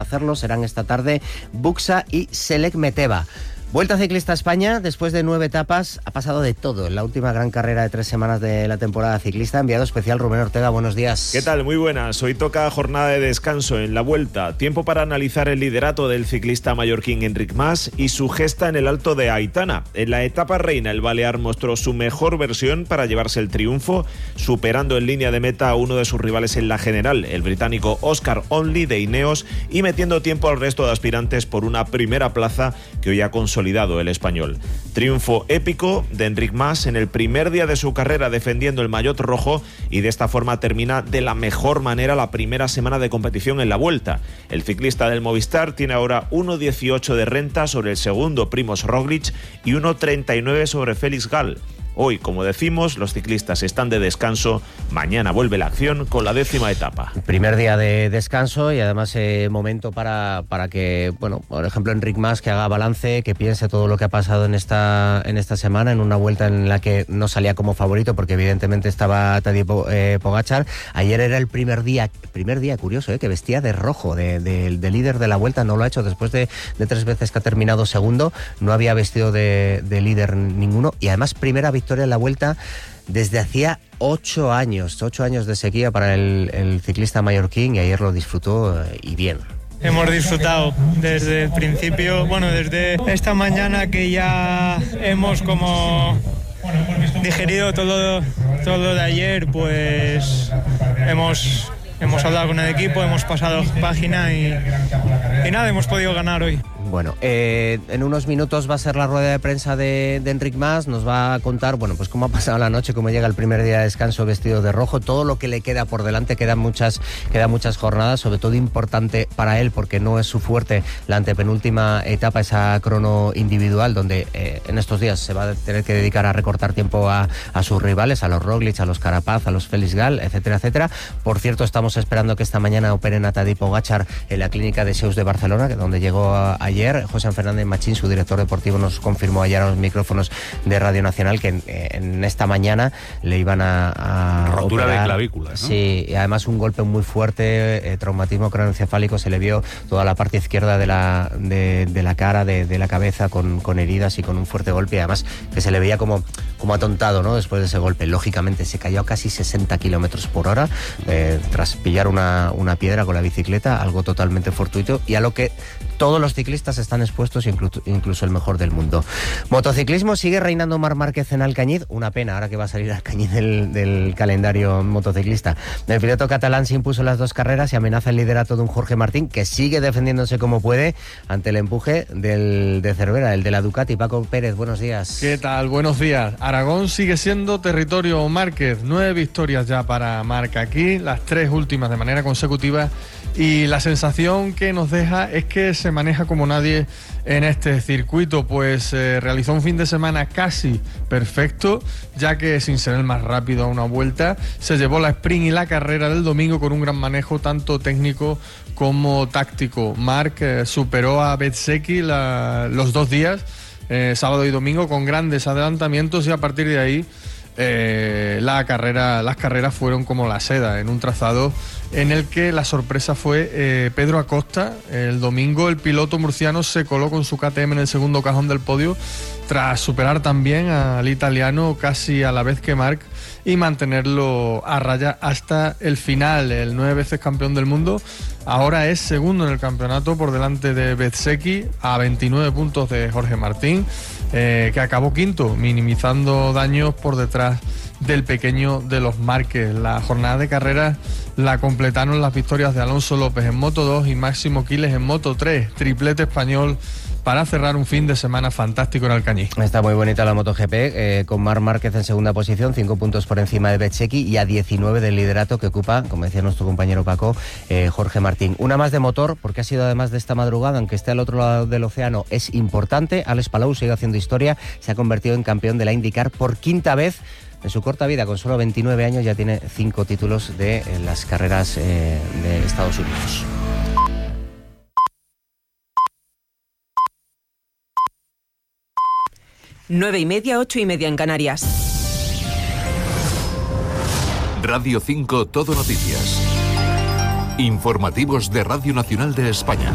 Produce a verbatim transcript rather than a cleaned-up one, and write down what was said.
hacerlo serán esta tarde Buxa y Selec Meteva. Vuelta Ciclista a España, después de nueve etapas, ha pasado de todo en la última gran carrera de tres semanas de la temporada ciclista. Enviado especial Rubén Ortega, buenos días. ¿Qué tal? Muy buenas. Hoy toca jornada de descanso en la Vuelta. Tiempo para analizar el liderato del ciclista mallorquín Enric Mas y su gesta en el Alto de Aitana. En la etapa reina, el balear mostró su mejor versión para llevarse el triunfo, superando en línea de meta a uno de sus rivales en la general, el británico Oscar Onley de Ineos, y metiendo tiempo al resto de aspirantes por una primera plaza que hoy ha consolidado el español. Triunfo épico de Enric Mas en el primer día de su carrera defendiendo el maillot rojo, y de esta forma termina de la mejor manera la primera semana de competición en la Vuelta. El ciclista del Movistar tiene ahora uno dieciocho de renta sobre el segundo Primož Roglič y uno treinta y nueve sobre Félix Gall. Hoy, como decimos, los ciclistas están de descanso. Mañana vuelve la acción con la décima etapa. Primer día de descanso y además eh, momento para, para que, bueno, por ejemplo, Enric Mas que haga balance, que piense todo lo que ha pasado en esta, en esta semana, en una vuelta en la que no salía como favorito porque evidentemente estaba Tadej eh, Pogačar. Ayer era el primer día, primer día curioso, eh, que vestía de rojo, de, de, de líder de la Vuelta. No lo ha hecho después de, de tres veces que ha terminado segundo. No había vestido de, de líder ninguno y además primera victoria en la Vuelta desde hacía ocho años, ocho años de sequía para el, el ciclista mallorquín, y ayer lo disfrutó eh, y bien. Hemos disfrutado desde el principio, bueno, desde esta mañana que ya hemos como digerido todo, todo lo de ayer, pues hemos, hemos hablado con el equipo, hemos pasado página y, y nada, hemos podido ganar hoy. Bueno, eh, en unos minutos va a ser la rueda de prensa de, de Enric Mas. Nos va a contar, bueno, pues cómo ha pasado la noche, cómo llega el primer día de descanso vestido de rojo, todo lo que le queda por delante. Quedan muchas, quedan muchas jornadas, sobre todo importante para él porque no es su fuerte la antepenúltima etapa, esa crono individual, donde eh, en estos días se va a tener que dedicar a recortar tiempo a, a sus rivales, a los Roglič, a los Carapaz, a los Félix Gall, etcétera, etcétera. Por cierto, estamos esperando que esta mañana operen a Tadej Pogačar en la clínica de Seus de Barcelona, donde llegó ayer. José Fernández Machín, su director deportivo, nos confirmó ayer a los micrófonos de Radio Nacional que en, en esta mañana le iban a, a rotura operar. De clavícula, ¿no? Sí, y además un golpe muy fuerte, eh, traumatismo craneoencefálico, se le vio toda la parte izquierda de la, de, de la cara, de, de la cabeza con, con heridas y con un fuerte golpe, y además que se le veía como, como atontado, ¿no? Después de ese golpe. Lógicamente se cayó a casi sesenta kilómetros por hora eh, tras pillar una, una piedra con la bicicleta, algo totalmente fortuito y a lo que todos los ciclistas están expuestos, incluso, incluso el mejor del mundo. Motociclismo, sigue reinando Marc Márquez en Alcañiz, una pena ahora que va a salir Alcañiz del, del calendario motociclista. El piloto catalán se impuso las dos carreras y amenaza el liderato de un Jorge Martín que sigue defendiéndose como puede ante el empuje del de Cervera, el de la Ducati. Paco Pérez, buenos días. ¿Qué tal? Buenos días. Aragón sigue siendo territorio Márquez, nueve victorias ya para Marc aquí, las tres últimas de manera consecutiva, y la sensación que nos deja es que se maneja como nadie en este circuito, pues eh, realizó un fin de semana casi perfecto, ya que sin ser el más rápido a una vuelta, se llevó la sprint y la carrera del domingo con un gran manejo tanto técnico como táctico. Marc eh, superó a Bezzecchi la, los dos días, eh, sábado y domingo, con grandes adelantamientos, y a partir de ahí Eh, la carrera, las carreras fueron como la seda, en un trazado en el que la sorpresa fue eh, Pedro Acosta. El domingo el piloto murciano se coló con su K T M en el segundo cajón del podio, tras superar también al italiano casi a la vez que Marc y mantenerlo a raya hasta el final. El nueve veces campeón del mundo ahora es segundo en el campeonato por delante de Bezzecchi, a veintinueve puntos de Jorge Martín, eh, que acabó quinto, minimizando daños por detrás del pequeño de los Márquez. La jornada de carreras la completaron las victorias de Alonso López en Moto dos y Máximo Quiles en Moto tres, triplete español para cerrar un fin de semana fantástico en Alcañiz. Está muy bonita la MotoGP, eh, con Marc Márquez en segunda posición, cinco puntos por encima de Bezzecchi y a diecinueve del liderato que ocupa, como decía nuestro compañero Paco, eh, Jorge Martín. Una más de motor, porque ha sido además de esta madrugada, aunque esté al otro lado del océano, es importante. Alex Palou sigue haciendo historia, se ha convertido en campeón de la IndyCar por quinta vez. En su corta vida, con solo veintinueve años, ya tiene cinco títulos de eh, las carreras eh, de Estados Unidos. Nueve y media, ocho y media en Canarias. Radio cinco Todo Noticias. Informativos de Radio Nacional de España.